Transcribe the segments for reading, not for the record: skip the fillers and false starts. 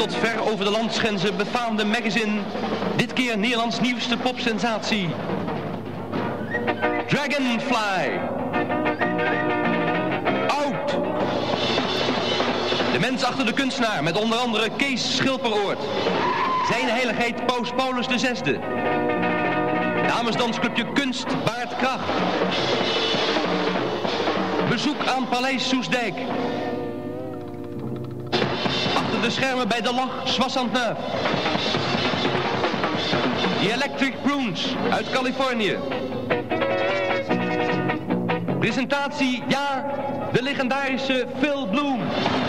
tot ver over de landsgrenzen befaamde magazine. Dit keer Nederlands nieuwste popsensatie. Dragonfly. Oud. De mens achter de kunstenaar met onder andere Kees Schilperoort. Zijn heiligheid Paus Paulus VI. Damesdansclubje Kunst baart kracht. Bezoek aan Paleis Soesdijk. Achter de schermen bij de Lach, Soissant-Neuf. The Electric Prunes uit Californië. Presentatie, ja, de legendarische Phil Bloom.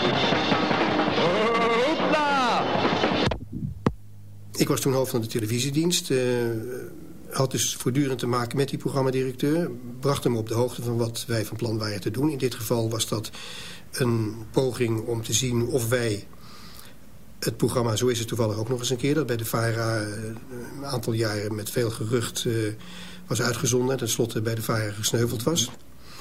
Hoopla! Ik was toen hoofd van de televisiedienst. Had dus voortdurend te maken met die programmadirecteur. Bracht hem op de hoogte van wat wij van plan waren te doen. In dit geval was dat een poging om te zien of wij het programma, zo is het toevallig ook nog eens een keer, dat bij de VARA een aantal jaren met veel gerucht was uitgezonden en tenslotte bij de VARA gesneuveld was.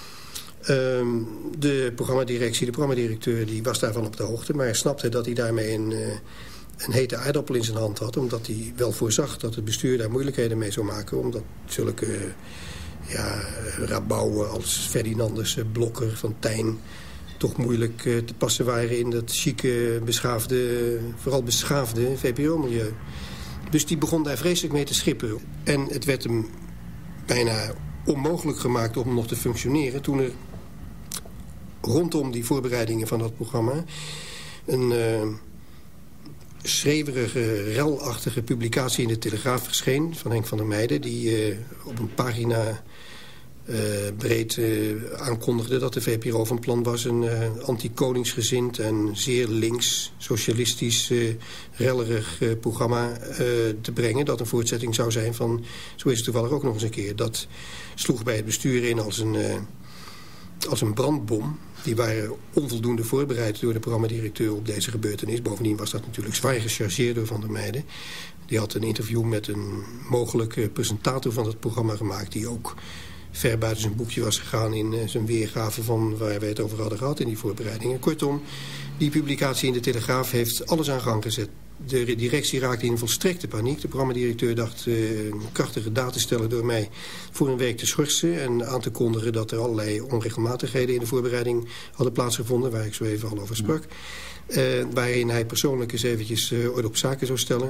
De programmadirecteur, die was daarvan op de hoogte, maar snapte dat hij daarmee een hete aardappel in zijn hand had, omdat hij wel voorzag dat het bestuur daar moeilijkheden mee zou maken, omdat zulke rabouwen als Ferdinandus, Blokker, Van Tijn toch moeilijk te passen waren in dat chique, vooral beschaafde VPRO-milieu. Dus die begon daar vreselijk mee te schippen. En het werd hem bijna onmogelijk gemaakt om nog te functioneren toen er rondom die voorbereidingen van dat programma een schreeuwerige, relachtige publicatie in de Telegraaf verscheen van Henk van der Meijden, die op een pagina breed aankondigde dat de VPRO van plan was een anti-koningsgezind en zeer links, socialistisch, rellerig programma te brengen. Dat een voortzetting zou zijn van, zo is het toevallig ook nog eens een keer. Dat sloeg bij het bestuur in als een brandbom. Die waren onvoldoende voorbereid door de programmadirecteur op deze gebeurtenis. Bovendien was dat natuurlijk zwaar gechargeerd door Van der Meijden. Die had een interview met een mogelijke presentator van het programma gemaakt, die ook ver buiten zijn boekje was gegaan in zijn weergave van waar wij het over hadden gehad in die voorbereidingen. Kortom, die publicatie in de Telegraaf heeft alles aan gang gezet. De directie raakte in volstrekte paniek. De programmadirecteur dacht een krachtige daad te stellen door mij voor een week te schorsen en aan te kondigen dat er allerlei onregelmatigheden in de voorbereiding hadden plaatsgevonden, waar ik zo even al over sprak. Waarin hij persoonlijk eens eventjes orde op zaken zou stellen.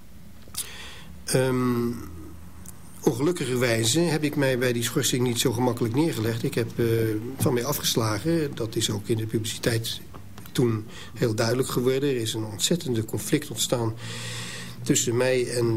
Ongelukkigerwijze heb ik mij bij die schorsing niet zo gemakkelijk neergelegd. Ik heb van mij afgeslagen. Dat is ook in de publiciteit toen heel duidelijk geworden. Er is een ontzettende conflict ontstaan tussen mij en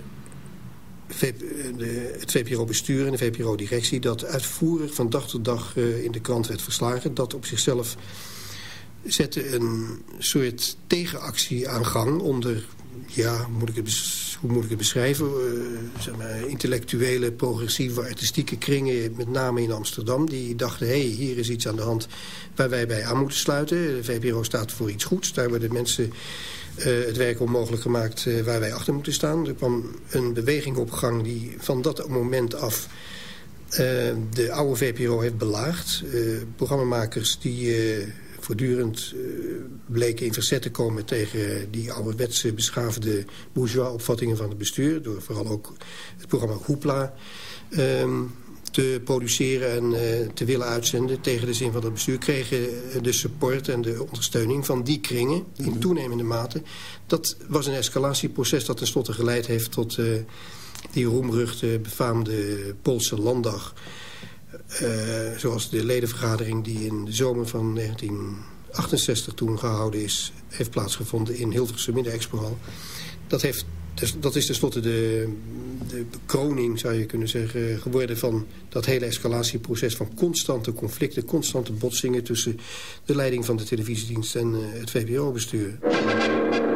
het VPRO-bestuur en de VPRO-directie, dat uitvoerig van dag tot dag in de krant werd verslagen. Dat op zichzelf zette een soort tegenactie aan gang onder, ja, hoe moet ik het beschrijven? Zeg maar, intellectuele, progressieve, artistieke kringen, met name in Amsterdam, die dachten, hé, hier is iets aan de hand waar wij bij aan moeten sluiten. De VPRO staat voor iets goeds. Daar worden mensen het werk onmogelijk gemaakt waar wij achter moeten staan. Er kwam een beweging op gang die van dat moment af de oude VPRO heeft belaagd. Programmamakers die voortdurend bleken in verzet te komen tegen die ouderwetse beschaafde bourgeois-opvattingen van het bestuur, door vooral ook het programma Hoopla te produceren en te willen uitzenden tegen de zin van het bestuur, kregen de support en de ondersteuning van die kringen in toenemende mate. Dat was een escalatieproces dat tenslotte geleid heeft tot die roemruchte, befaamde Poolse landdag. Zoals de ledenvergadering die in de zomer van 1968 toen gehouden is, heeft plaatsgevonden in Hilversum in de Expohal. Dat is tenslotte de bekroning, zou je kunnen zeggen, geworden van dat hele escalatieproces van constante conflicten, constante botsingen tussen de leiding van de televisiedienst en het VPRO-bestuur.